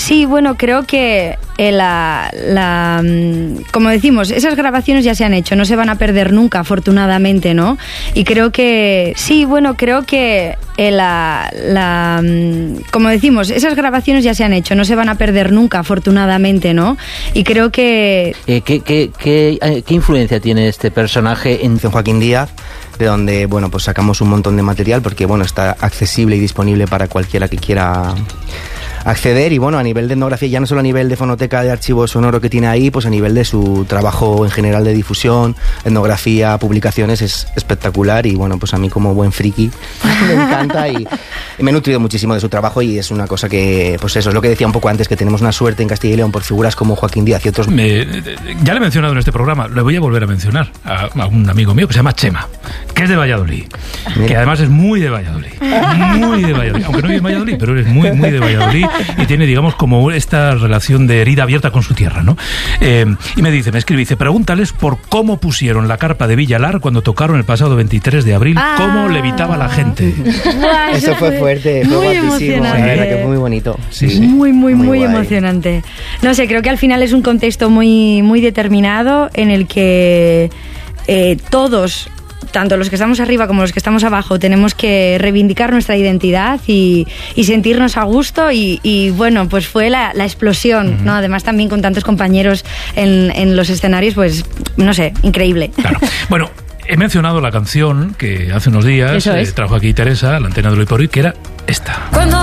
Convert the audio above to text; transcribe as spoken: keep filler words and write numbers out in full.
Sí, bueno, creo que eh, la, la, como decimos, esas grabaciones ya se han hecho, no se van a perder nunca, afortunadamente, ¿no? Y creo que, sí, bueno, creo que eh, la, la, como decimos, esas grabaciones ya se han hecho, no se van a perder nunca, afortunadamente, ¿no? Y creo que... Eh, ¿qué, qué, qué, ¿Qué influencia tiene este personaje en Joaquín Díaz? De donde, bueno, pues sacamos un montón de material porque, bueno, está accesible y disponible para cualquiera que quiera acceder. Y bueno, a nivel de etnografía, ya no solo a nivel de fonoteca de archivo sonoro que tiene ahí, pues a nivel de su trabajo en general de difusión, etnografía, publicaciones, es espectacular. Y bueno, pues a mí como buen friki me encanta y, y me he nutrido muchísimo de su trabajo. Y es una cosa que, pues eso, es lo que decía un poco antes, que tenemos una suerte en Castilla y León por figuras como Joaquín Díaz y otros. Me, ya le he mencionado en este programa, le voy a volver a mencionar a, a un amigo mío que se llama Chema, que es de Valladolid, Mira. que además es muy de Valladolid, muy de Valladolid, aunque no vive en Valladolid, pero es muy, muy de Valladolid y tiene, digamos, como esta relación de herida abierta con su tierra, ¿no? Eh, y me dice, me escribe, dice, pregúntales por cómo pusieron la carpa de Villalar cuando tocaron el pasado veintitrés de abril, ah. cómo levitaba la gente. Wow, eso fue fuerte, fue muy guapísimo, la verdad que fue muy bonito. Sí, sí. Muy, muy, muy, muy emocionante. No sé, creo que al final es un contexto muy, muy determinado en el que eh, todos, tanto los que estamos arriba como los que estamos abajo, tenemos que reivindicar nuestra identidad y, y sentirnos a gusto y, y bueno, pues fue la, la explosión, uh-huh. ¿no? Además también con tantos compañeros en, en los escenarios, pues no sé, increíble. Claro. Bueno, he mencionado la canción que hace unos días eh, trajo aquí Teresa, la antena de Hoy por Hoy, que era esta. Cuando